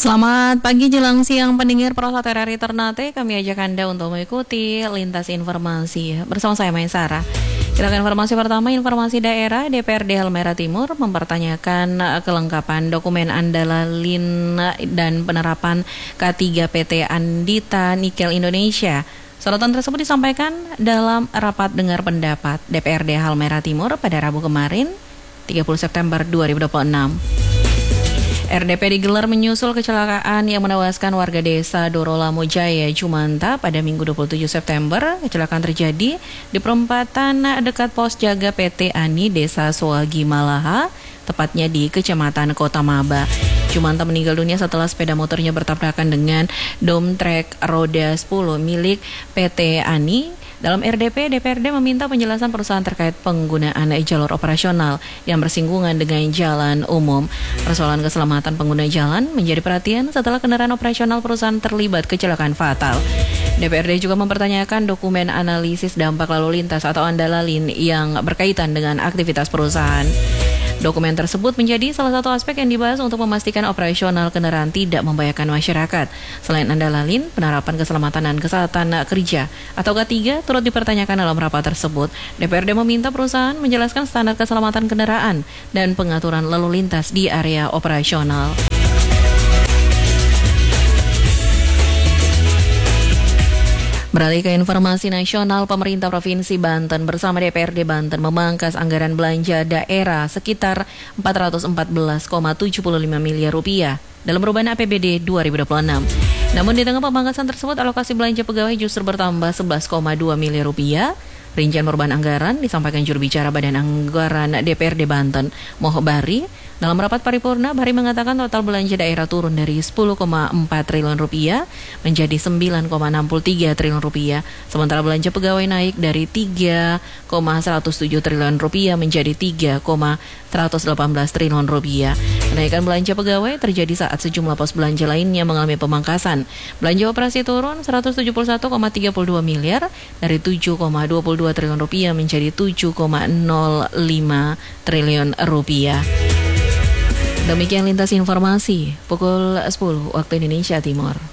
Selamat pagi jelang siang pendengar Prosat RRI Ternate. Kami ajak Anda untuk mengikuti lintas informasi bersama saya Maisara. Kita ke informasi pertama, informasi daerah. DPRD Halmahera Timur mempertanyakan kelengkapan dokumen Andalalin dan penerapan K3 PT Andita Nikel Indonesia. Sorotan tersebut disampaikan dalam rapat dengar pendapat DPRD Halmahera Timur pada Rabu kemarin, 30 September 2026. RDP digelar menyusul kecelakaan yang menewaskan warga desa Dorolamo Jaya, Jumanta pada Minggu 27 September. Kecelakaan terjadi di perempatan dekat pos jaga PT Ani Desa Soagi Malaha, tepatnya di Kecamatan Kota Maba. Jumanta meninggal dunia setelah sepeda motornya bertabrakan dengan dom trek roda 10 milik PT Ani. Dalam RDP, DPRD meminta penjelasan perusahaan terkait penggunaan jalur operasional yang bersinggungan dengan jalan umum. Persoalan keselamatan pengguna jalan menjadi perhatian setelah kendaraan operasional perusahaan terlibat kecelakaan fatal. DPRD juga mempertanyakan dokumen analisis dampak lalu lintas atau Andalalin yang berkaitan dengan aktivitas perusahaan. Dokumen tersebut menjadi salah satu aspek yang dibahas untuk memastikan operasional kendaraan tidak membahayakan masyarakat. Selain Andalalin, penerapan keselamatan dan kesehatan kerja atau K3 turut dipertanyakan dalam rapat tersebut. DPRD meminta perusahaan menjelaskan standar keselamatan kendaraan dan pengaturan lalu lintas di area operasional. Beralih ke informasi nasional, pemerintah Provinsi Banten bersama DPRD Banten memangkas anggaran belanja daerah sekitar 414,75 miliar rupiah dalam perubahan APBD 2026. Namun di tengah pemangkasan tersebut, alokasi belanja pegawai justru bertambah 11,2 miliar rupiah. Rincian perubahan anggaran disampaikan juru bicara Badan Anggaran DPRD Banten, Mohbari. Dalam rapat paripurna, Bari mengatakan total belanja daerah turun dari 10,4 triliun rupiah menjadi 9,63 triliun rupiah. Sementara belanja pegawai naik dari 3,107 triliun rupiah menjadi 3,118 triliun rupiah. Kenaikan belanja pegawai terjadi saat sejumlah pos belanja lainnya mengalami pemangkasan. Belanja operasi turun 171,32 miliar dari 7,22 triliun rupiah menjadi 7,05 triliun rupiah. Demikian lintas informasi pukul 10 waktu Indonesia Timur.